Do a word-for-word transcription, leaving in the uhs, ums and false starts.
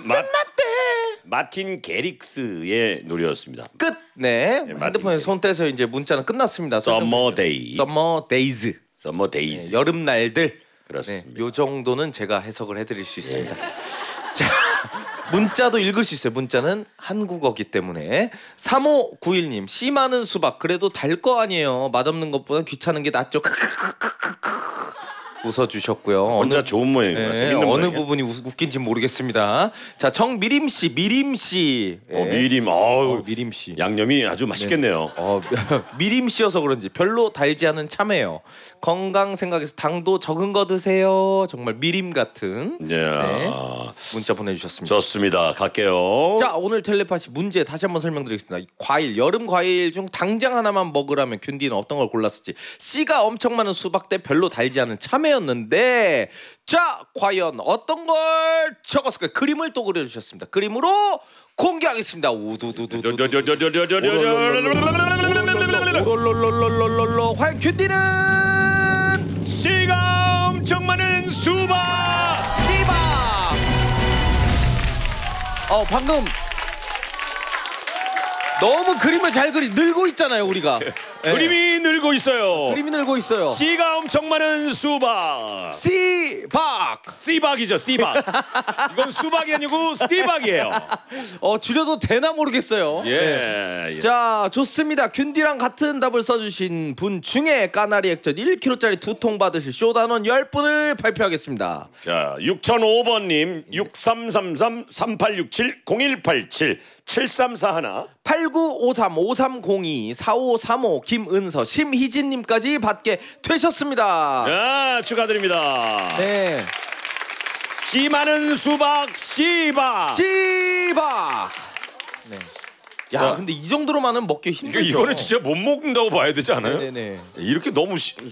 끝났대. 마틴 게릭스의 노래였습니다. 끝. 네. 네, 핸드폰에 손 떼서 이제 문자는 끝났습니다. Summer Day. Summer Days. Summer Days. 네, 여름 날들. 그렇습니다. 네, 요 정도는 제가 해석을 해드릴 수 있습니다. 네. 자, 문자도 읽을 수 있어요. 문자는 한국어기 때문에. 삼오구일 님, 씨 많은 수박 그래도 달 거 아니에요. 맛없는 것보다 귀찮은 게 낫죠. 웃어주셨고요. 혼자 어느, 좋은 모양이구나. 네, 어느 모양이야? 부분이 웃, 웃긴지 모르겠습니다. 자, 정미림 씨, 미림 씨. 어, 미림, 어우, 어, 미림 씨. 양념이 아주 맛있겠네요. 네. 어, 미림 씨여서 그런지 별로 달지 않은 참외요. 건강 생각해서 당도 적은 거 드세요. 정말 미림 같은 네. 네, 문자 보내주셨습니다. 좋습니다. 갈게요. 자, 오늘 텔레파시 문제 다시 한번 설명드리겠습니다. 과일, 여름 과일 중 당장 하나만 먹으라면 균디는 어떤 걸 골랐을지. 씨가 엄청 많은 수박 대 별로 달지 않은 참외였는데, 자, 과연 어떤 걸 적었을까요? 그림을 또 그려주셨습니다. 그림으로 공개하겠습니다. 우두두두두. 오롤롤롤롤롤롤롤롤롤롤. 과연 균디는 씨가 엄청 많은 수박. 씨박. 어, 방금 너무 그림을 잘 그리 늘고 있잖아요, 우리가. 네. 그림이 늘고 있어요. 그림이 늘고 있어요. 씨가 엄청 많은 수박. 씨박. 씨박이죠, 씨박. 이건 수박이 아니고 씨박이에요. 어, 줄여도 되나 모르겠어요. 예. 네. 예. 자, 좋습니다. 균디랑 같은 답을 써주신 분 중에 까나리 액젓 일 킬로그램짜리 두 통 받으실 쇼단원 열 분을 발표하겠습니다. 자, 육천오 번님, 육삼삼삼 삼팔육칠 공일팔칠 칠삼사일 팔구오삼 오삼공이 사오삼오 김은서 심희진님까지 받게 되셨습니다. 자, 축하드립니다. 네. 씨 많은 수박 씨박. 씨박. 네. 야, 자, 근데 이 정도로만은 먹기 힘들죠. 이거는 진짜 못 먹는다고 봐야 되지 않아요? 네네. 이렇게 너무 시,